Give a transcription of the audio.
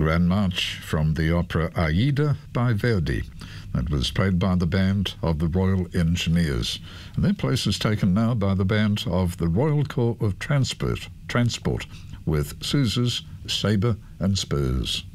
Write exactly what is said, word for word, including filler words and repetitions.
Grand March from the opera Aida by Verdi. That was played by the band of the Royal Engineers. And their place is taken now by the band of the Royal Corps of Transport, Transport with Sousa's Sabre and Spurs.